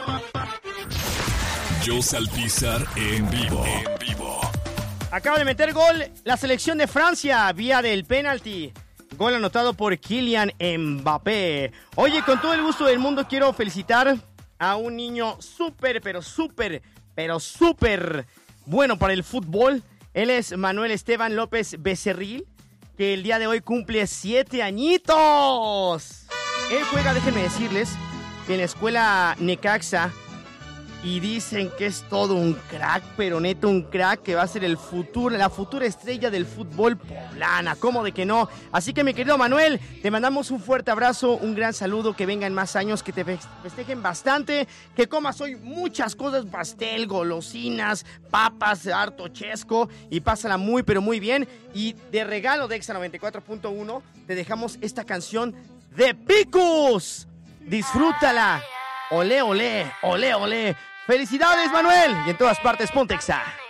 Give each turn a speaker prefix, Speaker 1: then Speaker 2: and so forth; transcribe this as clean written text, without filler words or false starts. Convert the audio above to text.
Speaker 1: Josh Alpizar en vivo.
Speaker 2: Acaba de meter gol la selección de Francia vía del penalti. Gol anotado por Kylian Mbappé. Oye, con todo el gusto del mundo quiero felicitar a un niño súper bueno para el fútbol. Él es Manuel Esteban López Becerril, que el día de hoy cumple 7 añitos. Él juega, déjenme decirles, en la escuela Necaxa. Y dicen que es todo un crack, pero neto un crack que va a ser el futuro, la futura estrella del fútbol poblana. ¿Cómo de que no? Así que mi querido Manuel, te mandamos un fuerte abrazo, un gran saludo, que vengan más años, que te festejen bastante, que comas hoy muchas cosas, pastel, golosinas, papas, harto chesco y pásala muy pero muy bien. Y de regalo de Exa 94.1 te dejamos esta canción de Picus. Disfrútala. Olé, olé, olé, olé. ¡Felicidades, Manuel! Y en todas partes, ponte Exa.